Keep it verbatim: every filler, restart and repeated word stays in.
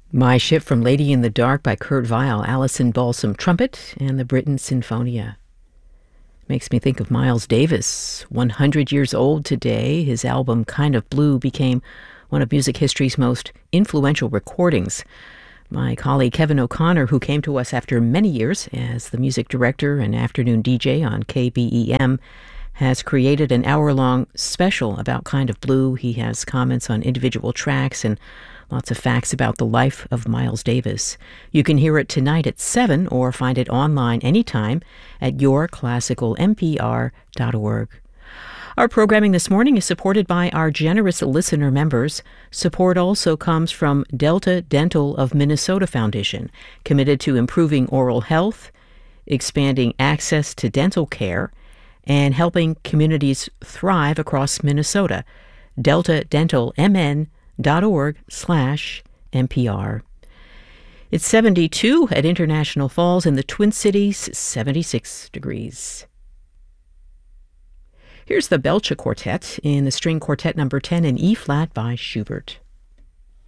My Ship from Lady in the Dark by Kurt Weill, Alison Balsam trumpet, and the Britten Sinfonia. Makes me think of Miles Davis, one hundred years old today. His album Kind of Blue became one of music history's most influential recordings. My colleague Kevin O'Connor, who came to us after many years as the music director and afternoon D J on K B E M, has created an hour-long special about Kind of Blue. He has comments on individual tracks and lots of facts about the life of Miles Davis. You can hear it tonight at seven or find it online anytime at your classical m p r dot org. Our programming this morning is supported by our generous listener members. Support also comes from Delta Dental of Minnesota Foundation, committed to improving oral health, expanding access to dental care, and helping communities thrive across Minnesota. delta dental m n dot org slash N P R. It's seventy-two at International Falls in the Twin Cities, seventy-six degrees. Here's the Belcher Quartet in the string quartet number ten in E-flat by Schubert.